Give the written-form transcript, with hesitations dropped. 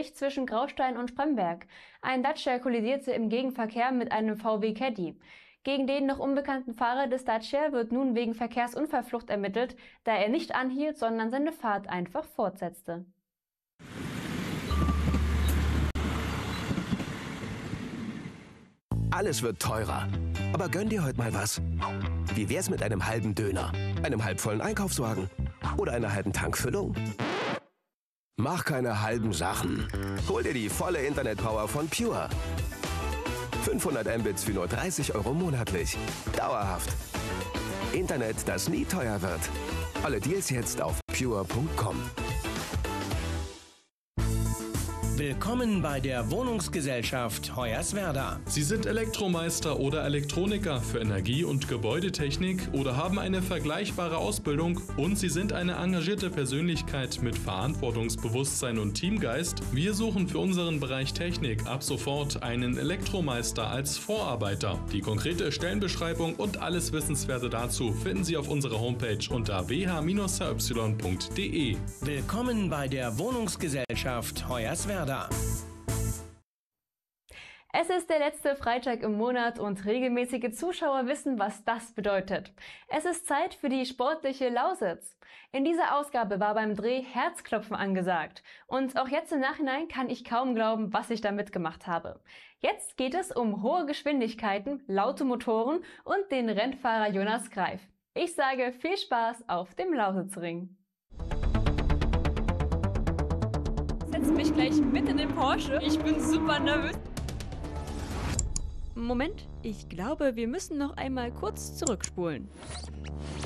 A60 zwischen Graustein und Spremberg. Ein Dacia kollidierte im Gegenverkehr mit einem VW Caddy. Gegen den noch unbekannten Fahrer des Dacia wird nun wegen Verkehrsunfallflucht ermittelt, da er nicht anhielt, sondern seine Fahrt einfach fortsetzte. Alles wird teurer. Aber gönn dir heute mal was. Wie wär's mit einem halben Döner, einem halbvollen Einkaufswagen oder einer halben Tankfüllung? Mach keine halben Sachen. Hol dir die volle Internetpower von Pure. 500 Mbits für nur 30 € monatlich. Dauerhaft. Internet, das nie teuer wird. Alle Deals jetzt auf pure.com. Willkommen bei der Wohnungsgesellschaft Hoyerswerda. Sie sind Elektromeister oder Elektroniker für Energie- und Gebäudetechnik oder haben eine vergleichbare Ausbildung und Sie sind eine engagierte Persönlichkeit mit Verantwortungsbewusstsein und Teamgeist. Wir suchen für unseren Bereich Technik ab sofort einen Elektromeister als Vorarbeiter. Die konkrete Stellenbeschreibung und alles Wissenswerte dazu finden Sie auf unserer Homepage unter wh-ry.de. Willkommen bei der Wohnungsgesellschaft Hoyerswerda. Es ist der letzte Freitag im Monat und regelmäßige Zuschauer wissen, was das bedeutet. Es ist Zeit für die sportliche Lausitz. In dieser Ausgabe war beim Dreh Herzklopfen angesagt. Und auch jetzt im Nachhinein kann ich kaum glauben, was ich da mitgemacht habe. Jetzt geht es um hohe Geschwindigkeiten, laute Motoren und den Rennfahrer Jonas Greif. Ich sage viel Spaß auf dem Lausitzring. Setzt mich gleich mit in den Porsche. Ich bin super nervös. Moment, ich glaube, wir müssen noch einmal kurz zurückspulen.